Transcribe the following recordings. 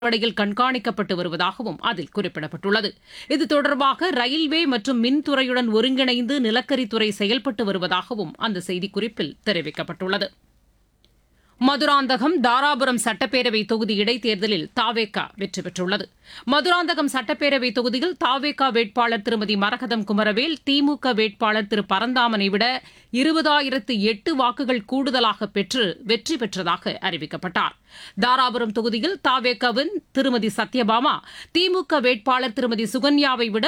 அடிப்படையில் கண்காணிக்கப்பட்டு வருவதாகவும் அதில் குறிப்பிடப்பட்டுள்ளது. இது தொடர்பாக ரயில்வே மற்றும் மின்துறையுடன் ஒருங்கிணைந்து நிலக்கரித்துறை செயல்பட்டு வருவதாகவும் அந்த செய்திக்குறிப்பில் தெரிவிக்கப்பட்டுள்ளது. மதுராந்தகம், தாராபுரம் சட்டப்பேரவை தொகுதி இடைத்தேர்தலில் தாவேகா வெற்றி பெற்றுள்ளது. மதுராந்தகம் சட்டப்பேரவை தொகுதியில் தாவேகா வேட்பாளர் திருமதி மரகதம் குமரவேல் திமுக வேட்பாளர் திரு பரந்தாமனை விட 20,008 வாக்குகள் கூடுதலாக பெற்று வெற்றி பெற்றதாக அறிவிக்கப்பட்டார். தாராபுரம் தொகுதியில் தாவேகாவின் திருமதி சத்யபாமா திமுக வேட்பாளர் திருமதி சுகன்யாவை விட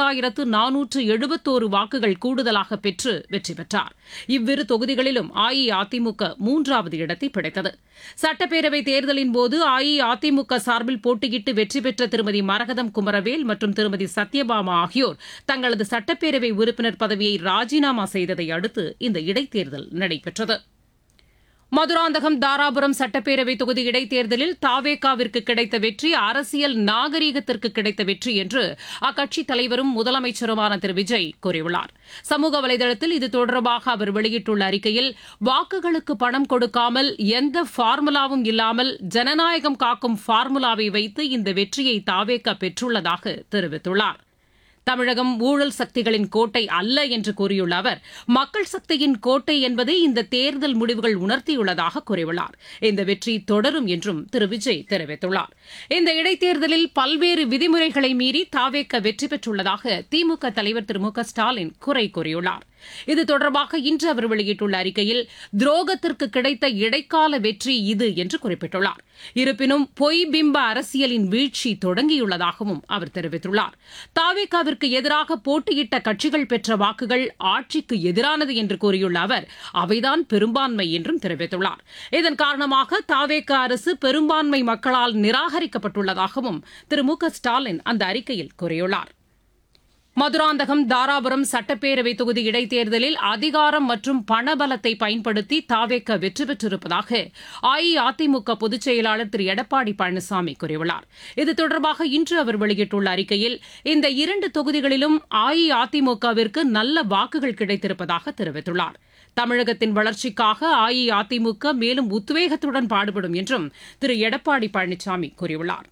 9,471 வாக்குகள் கூடுதலாக பெற்று வெற்றி பெற்றார். இவ்விரு தொகுதிகளிலும் அஇஅதிமுக 3வது இடத்தை பிடித்தது. சட்டப்பேரவை தேர்தலின் போது அஇஅதிமுக சார்பில் போட்டியிட்டு வெற்றி பெற்ற திருமதி மரகதம் குமரவேல் மற்றும் திருமதி சத்யபாமா ஆகியோர் தங்களது சட்டப்பேரவை உறுப்பினர் பதவியை ராஜினாமா செய்ததை அடுத்து இந்த இடைத்தேர்தல் நடைபெற்றது. மதுராந்தகம், தாராபுரம் சட்டப்பேரவை தொகுதி இடைத்தேர்தலில் தாவேகாவிற்கு கிடைத்த வெற்றி அரசியல் நாகரீகத்திற்கு கிடைத்த வெற்றி என்று அக்கட்சித் தலைவரும் முதலமைச்சருமான திரு விஜய் கூறியுள்ளார். சமூக வலைதளத்தில் இது தொடர்பாக அவர் வெளியிட்டுள்ள அறிக்கையில், வாக்குகளுக்கு பணம் கொடுக்காமல் எந்த பார்முலாவும் இல்லாமல் ஜனநாயகம் காக்கும் பார்முலாவை வைத்து இந்த வெற்றியை தாவேகா பெற்றுள்ளதாக தெரிவித்துள்ளார். தமிழகம் ஊழல் சக்திகளின் கோட்டை அல்ல என்று கூறியுள்ள அவர், மக்கள் சக்தியின் கோட்டை என்பதை இந்த தேர்தல் முடிவுகள் உணர்த்தியுள்ளதாக கூறியுள்ளார். இந்த வெற்றி தொடரும் என்றும் திரு விஜய் தெரிவித்துள்ளார். இந்த இடைத்தேர்தலில் பல்வேறு விதிமுறைகளை மீறி தாவேகா வெற்றி பெற்றுள்ளதாக திமுக தலைவர் திரு மு.க.ஸ்டாலின் குறை கூறியுள்ளார். இது தொடர்பாக இன்று அவர் வெளியிட்டுள்ள அறிக்கையில், துரோகத்திற்கு கிடைத்த இடைக்கால வெற்றி இது என்று குறிப்பிட்டுள்ளார். இருப்பினும் பொய் பிம்ப அரசியலின் வீழ்ச்சி தொடங்கியுள்ளதாகவும் அவர் தெரிவித்துள்ளார். தாவேகாவிற்கு எதிராக போட்டியிட்ட கட்சிகள் பெற்ற வாக்குகள் ஆட்சிக்கு எதிரானது என்று கூறியுள்ள அவர், அவைதான் பெரும்பான்மை என்றும் தெரிவித்துள்ளார். இதன் காரணமாக தாவேகா அரசு பெரும்பான்மை மக்களால் நிராகரிக்கப்பட்டுள்ளதாகவும் திரு மு.க.ஸ்டாலின் அந்த அறிக்கையில் கூறியுள்ளார். மதுராந்தகம், தாராபுரம் சட்டப்பேரவை தொகுதி இடைத்தேர்தலில் அதிகாரம் மற்றும் பணபலத்தை பயன்படுத்தி தாவேகா வெற்றி பெற்றிருப்பதாக அஇஅதிமுக பொதுச் செயலாளர் திரு எடப்பாடி பழனிசாமி கூறியுள்ளார். இது தொடர்பாக இன்று அவர் வெளியிட்டுள்ள அறிக்கையில், இந்த 2 தொகுதிகளிலும் அஇஅதிமுகவிற்கு நல்ல வாக்குகள் கிடைத்திருப்பதாக தெரிவித்துள்ளார். தமிழகத்தின் வளர்ச்சிக்காக அஇஅதிமுக மேலும் உத்வேகத்துடன் பாடுபடும் என்றும் திரு எடப்பாடி பழனிசாமி கூறியுள்ளார்.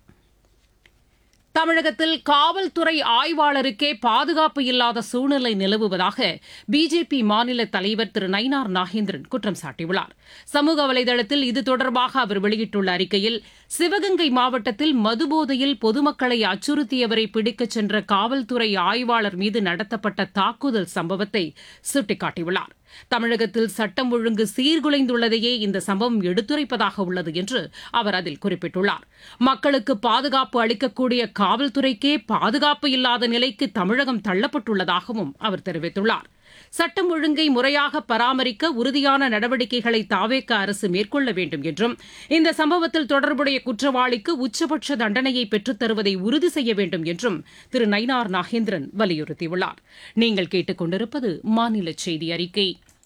தமிழகத்தில் காவல்துறை ஆய்வாளருக்கே பாதுகாப்பு இல்லாத சூழ்நிலை நிலவுவதாக பிஜேபி மாநில தலைவர் திரு நயினார் நாகேந்திரன் குற்றம் சாட்டியுள்ளார். சமூக வலைதளத்தில் இது தொடர்பாக அவர் வெளியிட்டுள்ள அறிக்கையில், சிவகங்கை மாவட்டத்தில் மதுபோதையில் பொதுமக்களை அச்சுறுத்தியவரை பிடிக்கச் சென்ற காவல்துறை ஆய்வாளர் மீது நடத்தப்பட்ட தாக்குதல் சம்பவத்தை சுட்டிக்காட்டியுள்ளார். தமிழகத்தில் சட்டம் ஒழுங்கு சீர்குலைந்துள்ளதையே இந்த சம்பவம் எடுத்துரைப்பதாக உள்ளது என்று அவர் அதில் குறிப்பிட்டுள்ளார். மக்களுக்கு பாதுகாப்பு அளிக்கக்கூடிய காவல்துறைக்கே பாதுகாப்பு இல்லாத நிலைக்கு தமிழகம் தள்ளப்பட்டுள்ளதாகவும் அவர் தெரிவித்துள்ளார். சட்டம் ஒழுங்கை முறையாக பராமரிக்க உறுதியான நடவடிக்கைகளை தாவேகா அரசு மேற்கொள்ள வேண்டும் என்றும், இந்த சம்பவத்தில் தொடர்புடைய குற்றவாளிக்கு உச்சபட்ச தண்டனையை பெற்றுத் தருவதை உறுதி செய்ய வேண்டும் என்றும் திரு நயினார் நாகேந்திரன் வலியுறுத்தியுள்ளார். நீங்கள் கேட்டுக் கொண்டிருப்பது மாநில செய்தி அறிக்கை.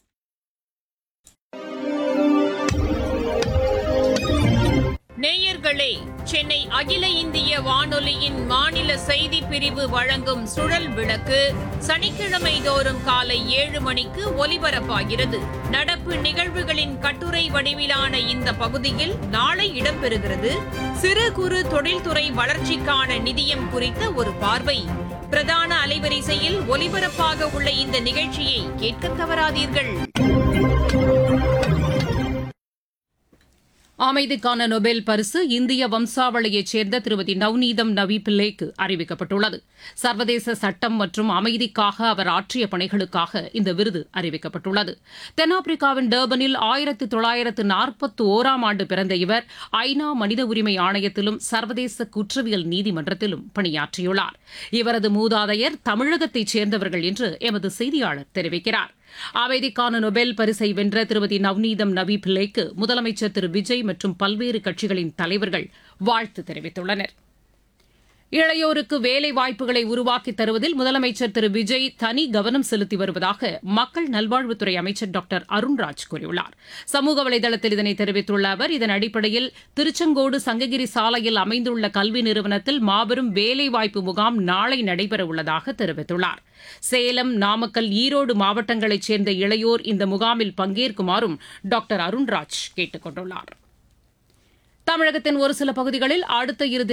நேயர்களே, சென்னை அகில இந்திய வானொலியின் மாநில செய்தி பிரிவு வழங்கும் சுழல் விளக்கு சனிக்கிழமை தோறும் காலை 7 மணிக்கு ஒலிபரப்பாகிறது. நடப்பு நிகழ்வுகளின் கட்டுரை வடிவிலான இந்த பகுதியில் நாளை இடம்பெறுகிறது சிறு குறு தொழில்துறை வளர்ச்சிக்கான நிதியம் குறித்த ஒரு பார்வை. பிரதான அலைவரிசையில் ஒலிபரப்பாக உள்ள இந்த நிகழ்ச்சியை கேட்க தவறாதீர்கள். அமைதிக்கான நொபேல் பரிசு இந்திய வம்சாவளியைச் சேர்ந்த திருமதி நவ்நீதம் நவி பிள்ளைக்கு அறிவிக்கப்பட்டுள்ளது. சர்வதேச சட்டம் மற்றும் அமைதிக்காக அவர் ஆற்றிய பணிகளுக்காக இந்த விருது அறிவிக்கப்பட்டுள்ளது. தென்னாப்பிரிக்காவின் டர்பனில் 1941 ஆண்டு பிறந்த இவர் ஐநா மனித உரிமை ஆணையத்திலும் சர்வதேச குற்றவியல் நீதிமன்றத்திலும் பணியாற்றியுள்ளார். இவரது மூதாதையர் தமிழகத்தைச் சேர்ந்தவர்கள் என்று எமது செய்தியாளர் தெரிவிக்கிறார். அமைதிக்கான நொபேல் பரிசை வென்ற திருமதி நவ்நீதம் நவி பிள்ளைக்கு முதலமைச்சர் திரு விஜய் மற்றும் பல்வேறு கட்சிகளின் தலைவர்கள் வாழ்த்து தெரிவித்துள்ளனர். இளையோருக்கு வேலை வாய்ப்புகளை உருவாக்கித் தருவதில் முதலமைச்சர் திரு விஜய் தனி கவனம் செலுத்தி வருவதாக மக்கள் நல்வாழ்வுத்துறை அமைச்சர் டாக்டர் அருண்ராஜ் கூறியுள்ளார். சமூக வலைதளத்தில் இதனை தெரிவித்துள்ள அவர், இதன் அடிப்படையில் திருச்செங்கோடு சங்ககிரி சாலையில் அமைந்துள்ள கல்வி நிறுவனத்தில் மாபெரும் வேலைவாய்ப்பு முகாம் நாளை நடைபெறவுள்ளதாக தெரிவித்துள்ளார். சேலம், நாமக்கல், ஈரோடு மாவட்டங்களைச் சேர்ந்த இளையோர் இந்த முகாமில் பங்கேற்குமாறும் டாக்டர் அருண்ராஜ் கேட்டுக் கொண்டுள்ளார். தமிழகத்தின் ஒரு சில பகுதிகளில் அடுத்த 2